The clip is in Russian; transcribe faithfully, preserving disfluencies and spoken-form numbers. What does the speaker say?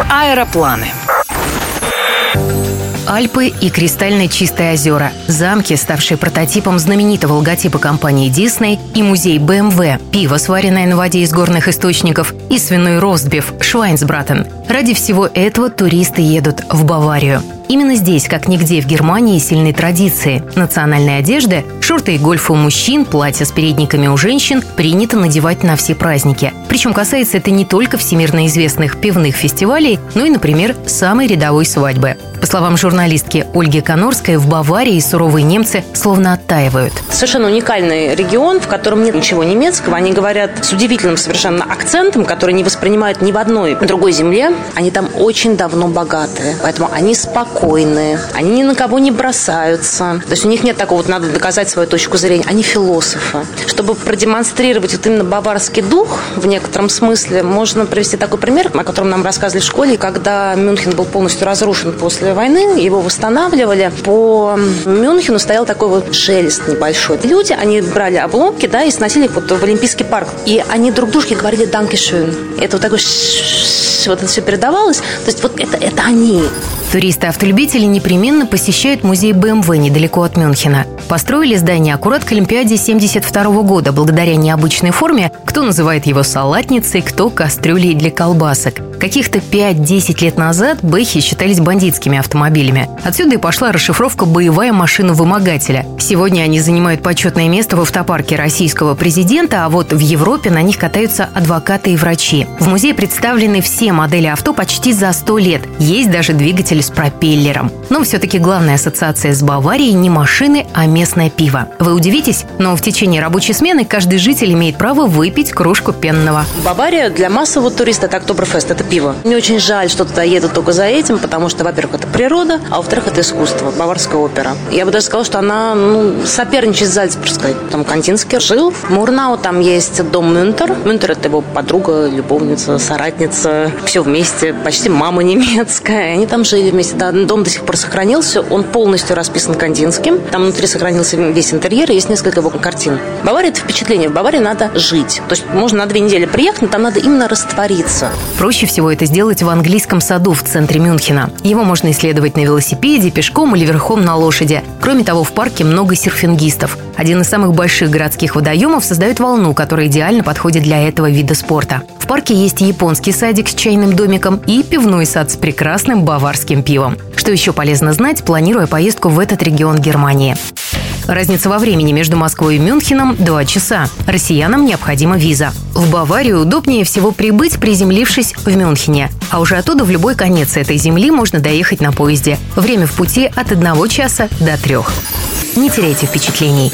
Аэропланы. Альпы и кристально чистые озера, замки, ставшие прототипом знаменитого логотипа компании Disney, и музей бэ эм вэ, пиво, сваренное на воде из горных источников, и свиной ростбиф Schweinsbraten. Ради всего этого туристы едут в Баварию. Именно здесь, как нигде в Германии, сильны традиции. Национальной одежды, шорты и гольфы у мужчин, платья с передниками у женщин принято надевать на все праздники. Причем касается это не только всемирно известных пивных фестивалей, но и, например, самой рядовой свадьбы. По словам журналистки Ольги Конорской, в Баварии суровые немцы словно оттаивают. Совершенно уникальный регион, в котором нет ничего немецкого. Они говорят с удивительным совершенно акцентом, который не воспринимают ни в одной другой земле. Они там очень давно богатые, поэтому они спокойные, они ни на кого не бросаются. То есть у них нет такого, вот надо доказать свою точку зрения. Они философы. Чтобы продемонстрировать вот именно баварский дух в некотором смысле, можно привести такой пример, о котором нам рассказывали в школе, когда Мюнхен был полностью разрушен после войны, его восстанавливали. По Мюнхену стоял такой вот шелест небольшой. Люди, они брали обломки, да, и сносили их вот в Олимпийский парк. И они друг дружке говорили «Dankeschön». Это вот такой вот это все передавалось. То есть вот это, это они. Туристы-автолюбители непременно посещают музей бэ эм вэ недалеко от Мюнхена. Построили здание аккурат к Олимпиаде семьдесят второго года благодаря необычной форме. Кто называет его салатницей, кто кастрюлей для колбасок. Каких-то пять-десять лет назад бэхи считались бандитскими автомобилями. Отсюда и пошла расшифровка «боевая машина вымогателя». Сегодня они занимают почетное место в автопарке российского президента, а вот в Европе на них катаются адвокаты и врачи. В музее представлены все модели авто почти за сто лет. Есть даже двигатель с пропеллером. Но все-таки главная ассоциация с Баварией не машины, а местное пиво. Вы удивитесь, но в течение рабочей смены каждый житель имеет право выпить кружку пенного. Бавария для массового туриста – это Октоберфест, это пиво. Мне очень жаль, что туда едут только за этим, потому что, во-первых, это природа, а во-вторых, это искусство, баварская опера. Я бы даже сказала, что она ну, соперничает с Зальцбургской. Там Кандинский жил. В Мурнау там есть дом Мюнтер. Мюнтер – это его подруга, любовница, соратница. Все вместе, почти мама немецкая. Они там жили вместе. Да, дом до сих пор сохранился. Он полностью расписан Кандинским. Там внутри сохранился весь интерьер, есть несколько его картин. Бавария – это впечатление. В Баварии надо жить. То есть можно на две недели приехать, но там надо именно раствориться. Проще всего это сделать в английском саду в центре Мюнхена. Его можно исследовать на велосипеде, пешком или верхом на лошади. Кроме того, в парке много серфингистов. Один из самых больших городских водоемов создает волну, которая идеально подходит для этого вида спорта. В парке есть японский садик с чайным домиком и пивной сад с прекрасным баварским пивом. Что еще полезно знать, планируя поездку в этот регион Германии? Разница во времени между Москвой и Мюнхеном – два часа. Россиянам необходима виза. В Баварию удобнее всего прибыть, приземлившись в Мюнхене. А уже оттуда в любой конец этой земли можно доехать на поезде. Время в пути от одного часа до трех. Не теряйте впечатлений.